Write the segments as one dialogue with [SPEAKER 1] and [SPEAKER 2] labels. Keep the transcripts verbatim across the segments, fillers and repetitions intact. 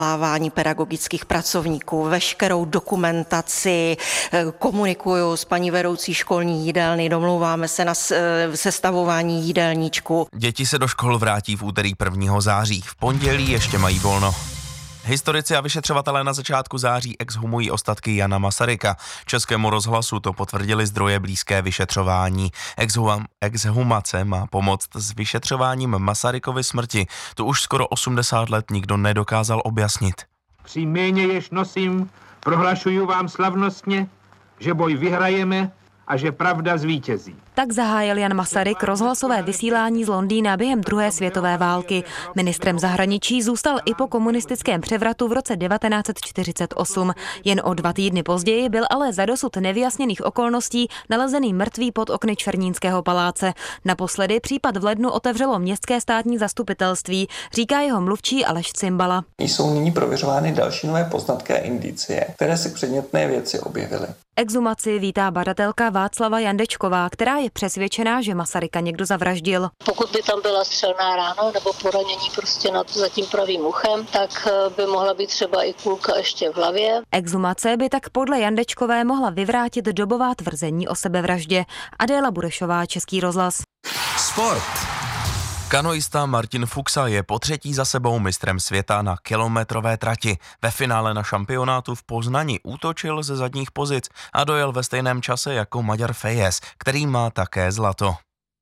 [SPEAKER 1] vzdělávání pedagogických pracovníků, veškerou dokumentaci, komunikuju s paní vedoucí školní jídelny, domlouváme se na sestavování jídelníčku.
[SPEAKER 2] Děti se do škol vrátí v úterý prvního září, v pondělí ještě mají volno. Historici a vyšetřovatelé na začátku září exhumují ostatky Jana Masaryka. Českému rozhlasu to potvrdili zdroje blízké vyšetřování. Exhum, exhumace má pomoct s vyšetřováním Masarykovy smrti. To už skoro osmdesát let nikdo nedokázal objasnit.
[SPEAKER 3] Při jméně, jež nosím, prohlašuju vám slavnostně, že boj vyhrajeme a že pravda zvítězí.
[SPEAKER 4] Tak zahájil Jan Masaryk rozhlasové vysílání z Londýna během druhé světové války. Ministrem zahraničí zůstal i po komunistickém převratu v roce devatenáct set čtyřicet osm. Jen o dva týdny později byl ale za dosud nevyjasněných okolností nalezený mrtvý pod okny Černínského paláce. Naposledy případ v lednu otevřelo městské státní zastupitelství, říká jeho mluvčí Aleš Cimbala.
[SPEAKER 5] Jsou nyní prověřovány další nové poznatky a indicie, které se k předmětné věci objevily.
[SPEAKER 4] Exhumaci vítá badatelka Václava Jandečková, která je přesvědčená, že Masaryka někdo zavraždil.
[SPEAKER 6] Pokud by tam byla střelná rána nebo poranění prostě nad za tím pravým uchem, tak by mohla být třeba i kulka ještě v hlavě.
[SPEAKER 4] Exhumace by tak podle Jandečkové mohla vyvrátit dobová tvrzení o sebevraždě. Adéla Burešová, Český rozhlas.
[SPEAKER 2] Sport. Kanoista Martin Fuxa je po třetí za sebou mistrem světa na kilometrové trati. Ve finále na šampionátu v Poznani útočil ze zadních pozic a dojel ve stejném čase jako Maďar Fejes, který má také zlato.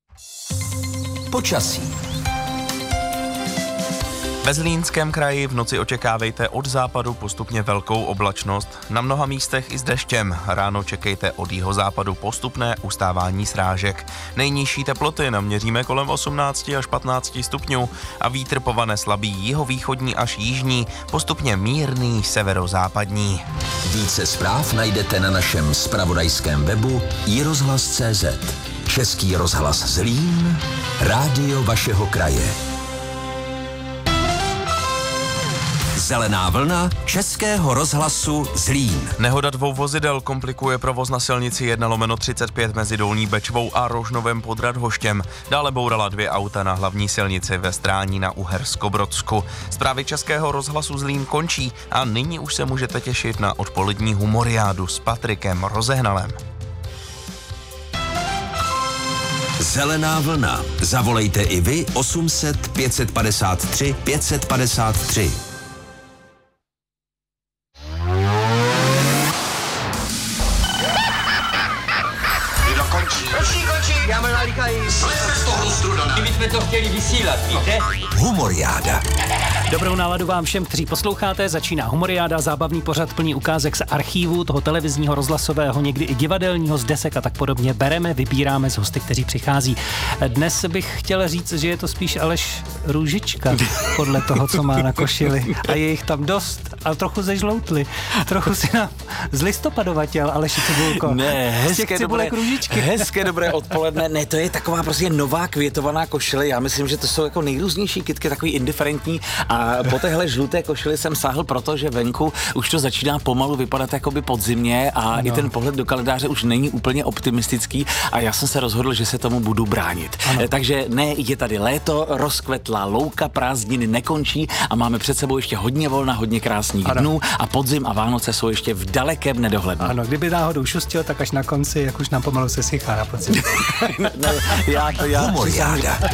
[SPEAKER 7] Počasí.
[SPEAKER 2] Ve Zlínském kraji v noci očekávejte od západu postupně velkou oblačnost, na mnoha místech i s deštěm. Ráno čekejte od jihozápadu postupné ustávání srážek. Nejnižší teploty naměříme kolem osmnáct až patnáct stupňů a vítr povane slabý jihovýchodní až jižní, postupně mírný severozápadní.
[SPEAKER 7] Více zpráv najdete na našem zpravodajském webu i rozhlas tečka cé zet. Český rozhlas Zlín, rádio vašeho kraje. Zelená vlna Českého rozhlasu Zlín.
[SPEAKER 2] Nehoda dvou vozidel komplikuje provoz na silnici jedna lomeno třicet pět mezi Dolní Bečvou a Rožnovem pod Radhoštěm. Dále bourala dvě auta na hlavní silnici ve Strání na Uherskobrodsku. Zprávy Českého rozhlasu Zlín končí a nyní už se můžete těšit na odpolední humoriádu s Patrikem Rozehnalem.
[SPEAKER 7] Zelená vlna. Zavolejte i vy osm set pět padesát tři pět padesát tři.
[SPEAKER 8] Končí, končí, já mám nalíkají.
[SPEAKER 9] Slejte z toho strudana.
[SPEAKER 8] My jsme to chtěli vysílat, víte?
[SPEAKER 7] Humoriáda.
[SPEAKER 10] Dobrou náladu vám všem, kteří posloucháte. Začíná Humoriáda, zábavný pořad plný ukázek z archívu, toho televizního, rozhlasového, někdy i divadelního, z desek a tak podobně. Bereme, vybíráme z hosty, kteří přichází. Dnes bych chtěl říct, že je to spíš Aleš Růžička, podle toho, co má na košili. A je jich tam dost, ale trochu zežloutli. Trochu si nám zlistopadovatěl, Aleši Cibulko.
[SPEAKER 11] Ne, hezké dobré, hezké dobré odpoledne. Ne, to je taková prostě nová květovaná košile. Já myslím, že to jsou jako nejrůznější kytky, takový indiferentní. A po téhle žluté košili jsem sáhl, protože venku už to začíná pomalu vypadat jakoby podzimně a ano. I ten pohled do kalendáře už není úplně optimistický a já jsem se rozhodl, že se tomu budu bránit. Ano. Takže ne, je tady léto, rozkvetlá louka, prázdniny nekončí a máme před sebou ještě hodně volna, hodně krásných ano. dnů a podzim a Vánoce jsou ještě v dalekém nedohlednu.
[SPEAKER 10] Ano, kdyby náhodou šustil, tak až na konci, jak už nám pomalu se sychá na podzim.
[SPEAKER 7] no, já to já. Humoriáda.